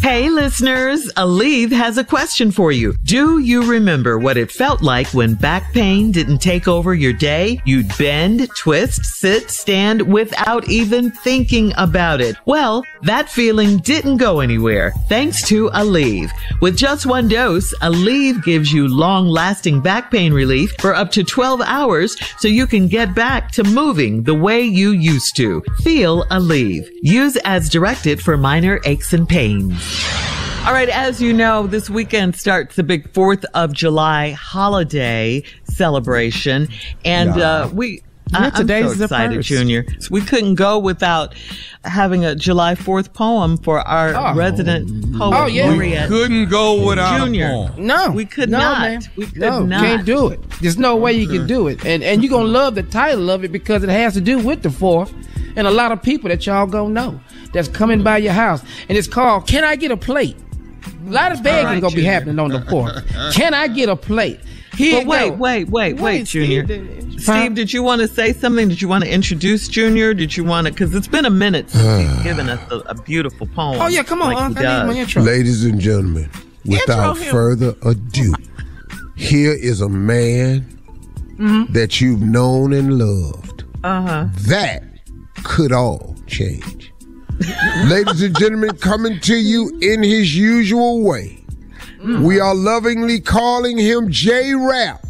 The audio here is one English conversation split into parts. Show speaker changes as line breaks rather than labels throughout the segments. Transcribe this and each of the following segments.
Hey listeners, Aleve has a question for you. Do you remember what it felt like when back pain didn't take over your day? You'd bend, twist, sit, stand without even thinking about it. Well, that feeling didn't go anywhere thanks to Aleve. With just one dose, Aleve gives you long-lasting back pain relief for up to 12 hours so you can get back to moving the way you used to. Feel Aleve. Use as directed for minor aches and pains. All right, as you know, this weekend starts the big 4th of July holiday celebration. And I'm so excited, Junior. We couldn't go without having a July 4th poem for our resident poet laureate.
We couldn't go without
Junior.
a poem.
No.
We could not.
Man.
We could not.
Can't do it. There's no way you can do it. And you're going to love the title of it because it has to do with the 4th and a lot of people that y'all going to know that's coming by your house. And it's called, Can I Get a Plate? A lot of begging going to be happening on the 4th. Can I get a plate?
But wait, Junior. Steve, did you want to say something? Did you want to introduce Junior? Did you want to? Because it's been a minute since he's given us a beautiful poem.
Oh, yeah, come on, Unc. I need my intro.
Ladies and gentlemen, without further ado, here is a man that you've known and loved. That could all change. Ladies and gentlemen, coming to you in his usual way. We are lovingly calling him J-Rap.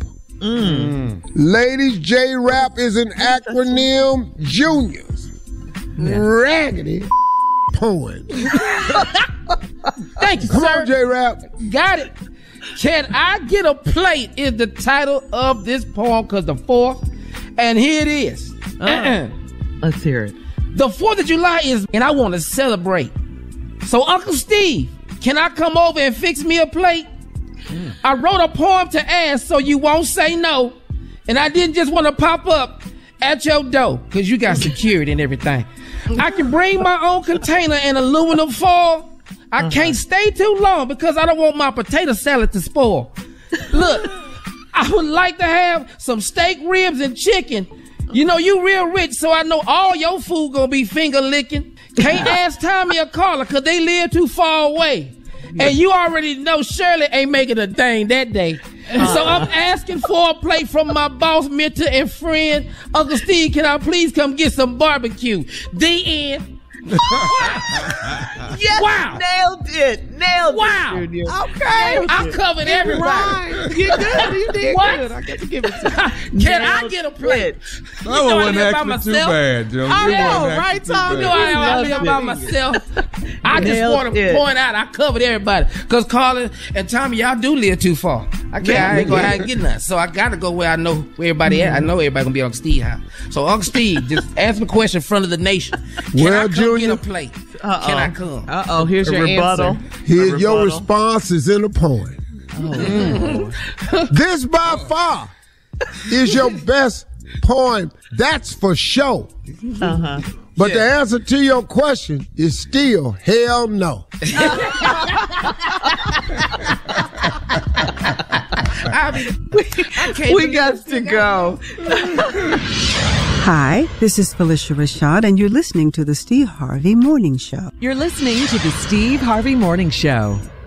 Ladies, J-Rap is an acronym, Junior's raggedy poem.
Thank you,
Come
sir.
on, J-Rap.
Got it. Can I Get a Plate is the title of this poem because the 4th. And here it is.
Let's hear it.
The 4th of July is, and I want to celebrate. So, Uncle Steve, can I come over and fix me a plate? I wrote a poem to ask so you won't say no. And I didn't just want to pop up at your door because you got security and everything. I can bring my own container and aluminum foil. I can't stay too long because I don't want my potato salad to spoil. Look, I would like to have some steak, ribs, and chicken. You know, you real rich, so I know all your food gonna be finger licking. Can't ask Tommy or Carla because they live too far away. And you already know Shirley ain't making a thing that day. So I'm asking for a plate from my boss, mentor, and friend. Uncle Steve, can I please come get some barbecue? The end.
Yes,
wow.
Nailed it, Junior.
Okay. I covered everybody.
You good. You did
What?
good. I got to give it to you.
Can I get a plate?
That one wasn't actually too bad, Joe.
I know, right, Tom?
You know I live by myself. I just want to point out I covered everybody. Because Carla and Tommy, y'all do live too far. I ain't going to get nothing. So I got to go where I know where everybody at. I know everybody going to be on Steve's house. So Uncle Steve, just answer the question in front of the nation. Can I come get a plate? Can I come?
Here's your
rebuttal.
answer.
Here, your response is in the poem. This by far is your best poem. That's for sure. But the answer to your question is still hell no.
We got to go.
Hi, this is Felicia Rashad, and you're listening to the Steve Harvey Morning Show.
You're listening to the Steve Harvey Morning Show.